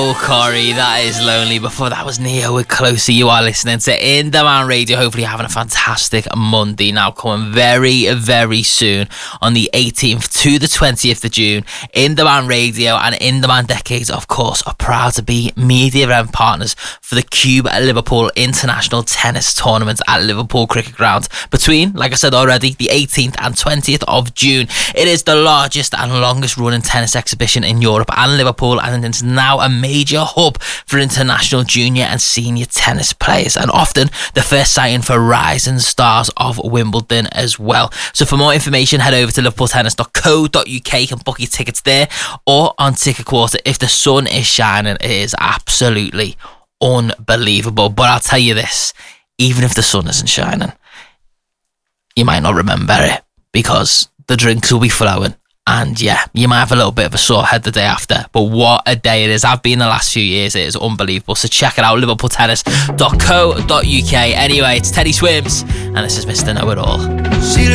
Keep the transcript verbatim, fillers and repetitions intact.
Oh, Corey, that is lonely. Before that was Neo with Closer. You are listening to In The Man Radio. Hopefully you're having a fantastic Monday. Now coming very, very soon on the eighteenth to the twentieth of June. In The Man Radio and In The Man Decades, of course, are proud to be media event partners for the Cube Liverpool International Tennis Tournament at Liverpool Cricket Ground between, like I said already, the eighteenth and twentieth of June. It is the largest and longest running tennis exhibition in Europe and Liverpool, and it's now a major hub for international junior and senior tennis players, and often the first sighting for rising stars of Wimbledon as well. So for more information, head over to liverpool tennis dot co dot uk. You can book your tickets there or on Ticket Quarter. If the sun is shining, it is absolutely unbelievable. But I'll tell you this, even if the sun isn't shining, you might not remember it because the drinks will be flowing. And yeah, you might have a little bit of a sore head the day after, but what a day it is. I've been the last few years, it is unbelievable. So check it out, liverpool tennis dot co dot uk. Anyway, it's Teddy Swims, and this is Mister Know It All.